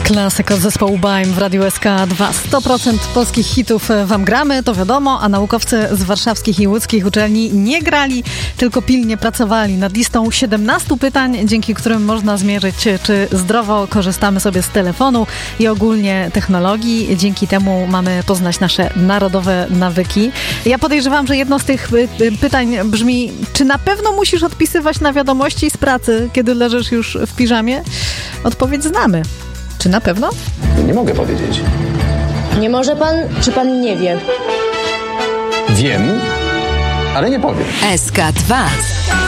Klasyk od zespołu BAIM w Radiu SK2. 100% polskich hitów wam gramy, to wiadomo, a naukowcy z warszawskich i łódzkich uczelni nie grali, tylko pilnie pracowali nad listą 17 pytań, dzięki którym można zmierzyć, czy zdrowo korzystamy sobie z telefonu i ogólnie technologii. Dzięki temu mamy poznać nasze narodowe nawyki. Ja podejrzewam, że jedno z tych pytań brzmi, czy na pewno musisz odpisywać na wiadomości z pracy, kiedy leżysz już w piżamie? Odpowiedź znamy. Czy na pewno? Nie mogę powiedzieć. Nie może pan, czy pan nie wie? Wiem, ale nie powiem. SK2.